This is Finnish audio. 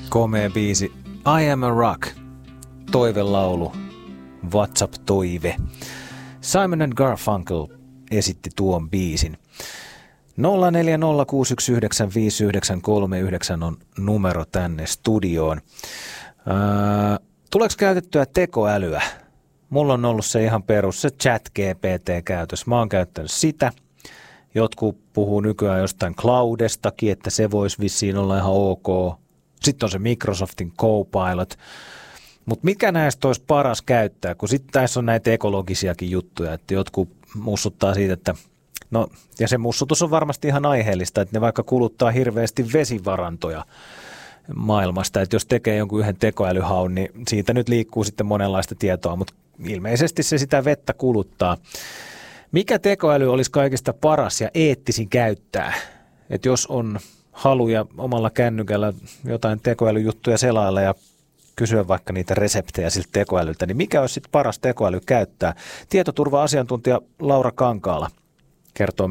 Komea biisi. I am a rock. Toivelaulu. WhatsApp-toive. Simon and Garfunkel esitti tuon biisin. 0406195939 on numero tänne studioon. Tuleeko käytettyä tekoälyä? Mulla on ollut se ihan perus, se ChatGPT-käytös. Mä oon käyttänyt sitä. Jotkut puhuu nykyään jostain Cloudestakin, että se voisi vissiin olla ihan ok. Sitten on se Microsoftin Copilot. Mutta mikä näistä olisi paras käyttää, kun sitten tässä on näitä ekologisiakin juttuja, että jotkut mussuttaa siitä, että no, ja se mussutus on varmasti ihan aiheellista, että ne vaikka kuluttaa hirveästi vesivarantoja maailmasta, että jos tekee jonkun yhden tekoälyhaun, niin siitä nyt liikkuu sitten monenlaista tietoa, mutta ilmeisesti se sitä vettä kuluttaa. Mikä tekoäly olisi kaikista paras ja eettisin käyttää? Että jos on haluja omalla kännykällä jotain tekoälyjuttuja selailla ja kysyä vaikka niitä reseptejä siltä tekoälyltä, niin mikä olisi sitten paras tekoäly käyttää? Tietoturva-asiantuntija Laura Kankaala kertoo